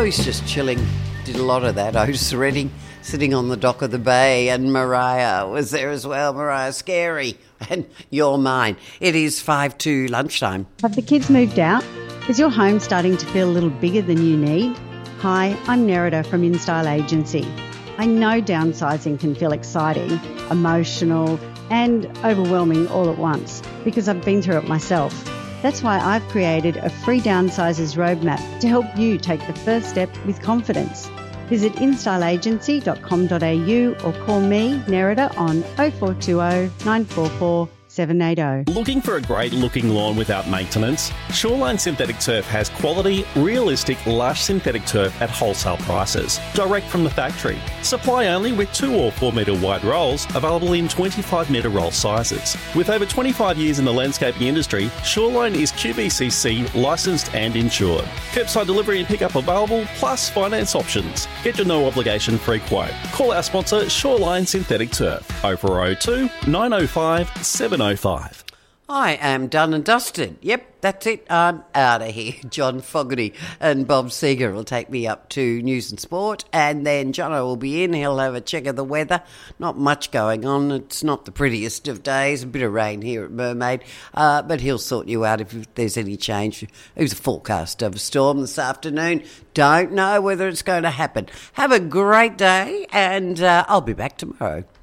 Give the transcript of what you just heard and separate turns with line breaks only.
he's just chilling. Did a lot of that. Otis Redding sitting on the dock of the bay, and Mariah was there as well. Mariah Scary, and You're Mine. It is 5 to lunchtime.
Have the kids moved out? Is your home starting to feel a little bigger than you need? Hi, I'm Nerida from InStyle Agency. I know downsizing can feel exciting, emotional, and overwhelming all at once because I've been through it myself. That's why I've created a free downsizers roadmap to help you take the first step with confidence. Visit instyleagency.com.au or call me, Nerida, on 0420 944 780.
Looking for a great looking lawn without maintenance? Shoreline Synthetic Turf has quality, realistic, lush synthetic turf at wholesale prices, direct from the factory. Supply only with 2 or 4 metre wide rolls, available in 25 metre roll sizes. With over 25 years in the landscaping industry, Shoreline is QBCC licensed and insured. Curbside delivery and pickup available, plus finance options. Get your no obligation free quote. Call our sponsor Shoreline Synthetic Turf 0402 905 705.
I am done and dusted. Yep, that's it. I'm out of here. John Fogarty and Bob Seeger will take me up to News and Sport, and then Jono will be in. He'll have a check of the weather. Not much going on. It's not the prettiest of days. A bit of rain here at Mermaid, but he'll sort you out if there's any change. There's a forecast of a storm this afternoon. Don't know whether it's going to happen. Have a great day, and I'll be back tomorrow.